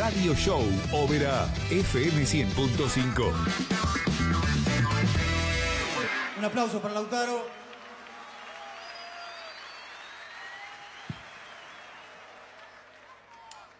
Radio Show Ópera FM 100.5. Un aplauso para Lautaro.